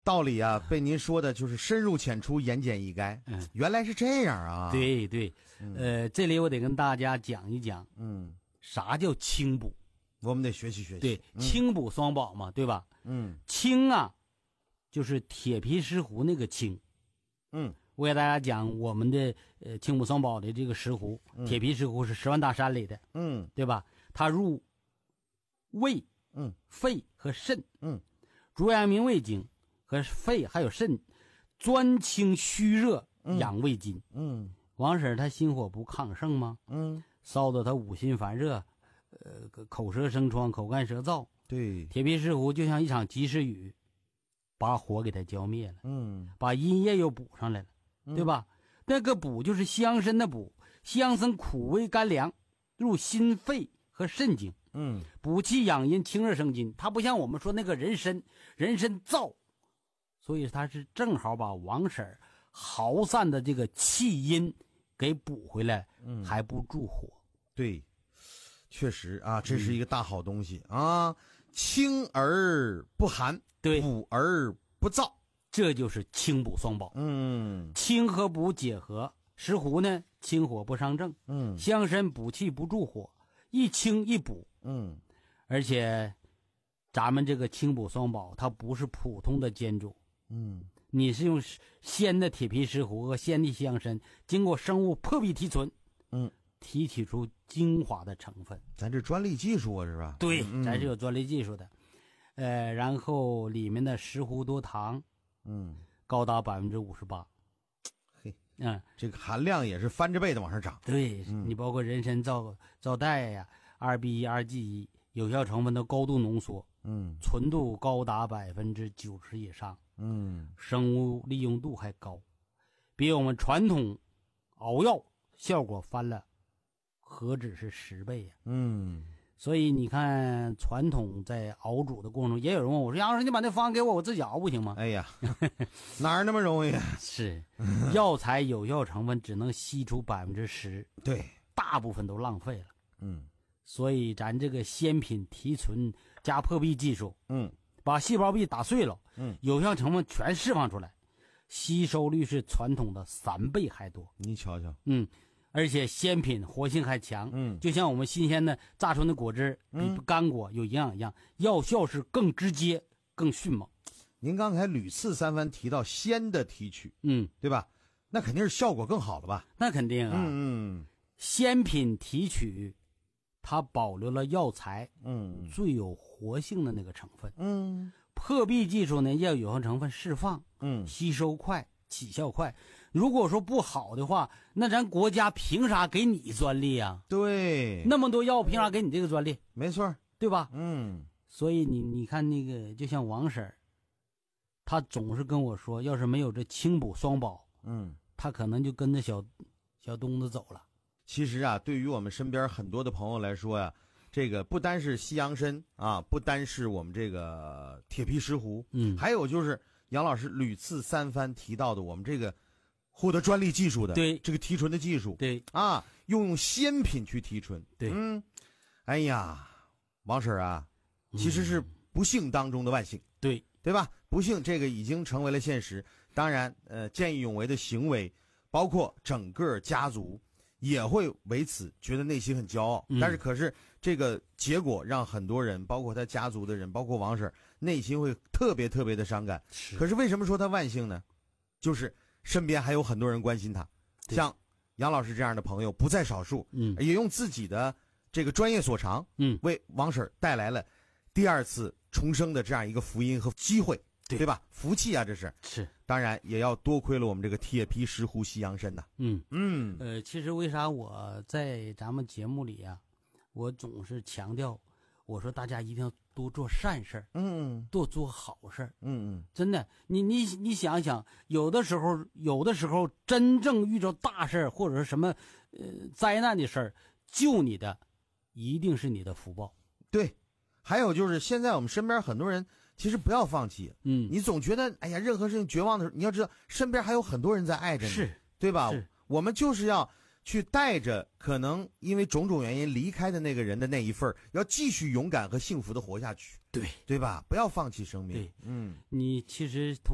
道理啊，被您说的就是深入浅出、言简意赅。原来是这样啊。 对对，这里我得跟大家讲一讲，啥叫清补？ 我们得学习学习。 对，清补双宝嘛，对吧？清啊，就是铁皮石斛那个清。我给大家讲我们的清补双宝的这个石斛，铁皮石斛是10万大山里的，对吧？它入胃、肺和肾，足阳明胃经和肺还有肾，专清虚热，养胃筋。王婶她心火不亢盛吗？烧得她五心烦热，口舌生疮，口干舌燥。 对， 铁皮石斛就像一场及时雨，把火给它浇灭了，把阴液又补上来了，对吧？那个补就是香参的补，香参苦微甘凉，入心肺和肾经，补气养阴，清热生津。它不像我们说那个人参燥，所以它是正好把王婶耗散的这个气阴给补回来，还不助火。 对，确实啊，这是一个大好东西啊，清而不寒， 对， 补而不燥。 这就是清补双宝。清和补结合，石斛呢清火不伤正，香参补气不助火，一清一补。而且咱们这个清补双宝它不是普通的煎煮，你是用鲜的铁皮石斛和鲜的香参，经过生物破壁提纯，提取出精华的成分。 咱这专利技术啊，是吧？ 对，咱是有专利技术的。然后里面的石斛多糖，高达58%。 嘿，这个含量也是翻着倍的往上涨。 对，你包括人参皂苷呀、2B1、2G1，有效成分都高度浓缩，纯度高达90%以上，生物利用度还高，比我们传统熬药效果翻了何止是10倍呀！所以你看，传统在熬煮的过程中，也有人问我说：“杨老师，你把那方给我，我自己熬不行吗？” 哎呀，哪儿那么容易啊？ 是，药材有效成分只能吸出10%， 对， 大部分都浪费了。所以咱这个鲜品提纯加破壁技术，把细胞壁打碎了，有效成分全释放出来，吸收率是传统的3倍还多。 你瞧瞧， 而且鲜品活性还强，就像我们新鲜的榨出的果汁，比干果有营养一样，药效是更直接、更迅猛。 您刚才屡次三番提到鲜的提取，对吧？那肯定是效果更好了吧？ 那肯定啊，鲜品提取，它保留了药材，最有活性的那个成分，破壁技术呢，要有效成分释放，吸收快。起效快，如果说不好的话，那咱国家凭啥给你专利啊？ 对， 那么多药凭啥给你这个专利？ 没错， 对吧？所以你看那个，就像王婶，她总是跟我说，要是没有这清补双宝，她可能就跟着小东子走了。 其实啊，对于我们身边很多的朋友来说呀，这个不单是西洋参啊，不单是我们这个铁皮石斛，还有就是杨老师屡次三番提到的我们这个获得专利技术的这个提纯的技术， 对啊，用鲜品去提纯， 对， 哎呀，王婶啊，其实是不幸当中的万幸，对吧？不幸这个已经成为了现实。当然，见义勇为的行为，包括整个家族也会为此觉得内心很骄傲，但是可是这个结果让很多人，包括他家族的人，包括王婶，内心会特别特别的伤感。可是为什么说他万幸呢？就是身边还有很多人关心他，像杨老师这样的朋友不在少数，也用自己的这个专业所长，为王婶带来了第二次重生的这样一个福音和机会，对吧？福气啊，这是。当然也要多亏了我们这个铁皮石斛西洋参呐。 其实为啥我在咱们节目里啊，我总是强调，我说大家一定要多做善事儿，多做好事儿，真的，你想想，有的时候真正遇到大事儿或者是什么灾难的事儿，救你的一定是你的福报。 对，还有就是现在我们身边很多人其实不要放弃，你总觉得哎呀任何事情绝望的时候，你要知道身边还有很多人在爱着你，对吧？我们就是要去带着可能因为种种原因离开的那个人的那一份，要继续勇敢和幸福的活下去，对吧？不要放弃生命。 你其实